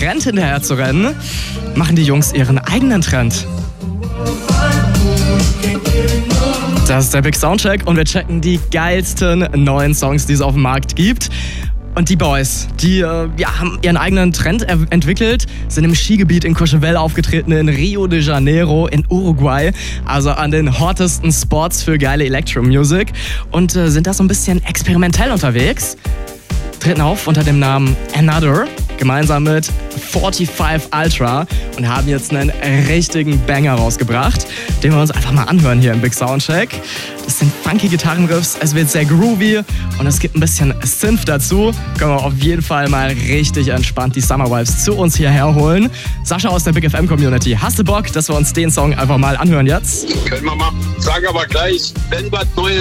Trend hinterher zu rennen, machen die Jungs ihren eigenen Trend. Das ist der Big Soundcheck und wir checken die geilsten neuen Songs, die es auf dem Markt gibt. Und die Boys, die haben ihren eigenen Trend entwickelt, sind im Skigebiet in Courchevel aufgetreten, in Rio de Janeiro, in Uruguay, also an den hottesten Spots für geile Electro-Music und sind da so ein bisschen experimentell unterwegs. Treten auf unter dem Namen Another, gemeinsam mit 45 Ultra und haben jetzt einen richtigen Banger rausgebracht, den wir uns einfach mal anhören hier im Big Soundcheck. Das sind funky Gitarrenriffs, es wird sehr groovy und es gibt ein bisschen Synth dazu. Können wir auf jeden Fall mal richtig entspannt die Summer Vibes zu uns hierher holen. Sascha aus der Big FM Community, hast du Bock, dass wir uns den Song einfach mal anhören jetzt? Können wir machen. Sag aber gleich, wenn was Neues